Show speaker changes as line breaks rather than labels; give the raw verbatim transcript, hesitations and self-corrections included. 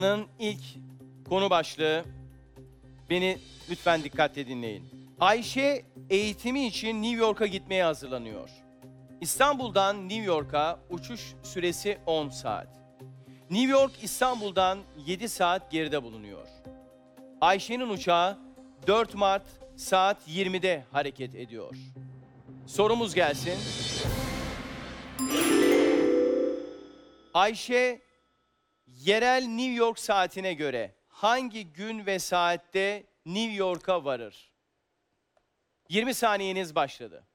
ilk konu başlığı. Beni lütfen dikkatle dinleyin. Ayşe eğitimi için New York'a gitmeye hazırlanıyor. İstanbul'dan New York'a uçuş süresi on saat. New York İstanbul'dan yedi saat geride bulunuyor. Ayşe'nin uçağı dört Mart saat yirmide hareket ediyor. Sorumuz gelsin. Ayşe yerel New York saatine göre hangi gün ve saatte New York'a varır? yirmi saniyeniz başladı.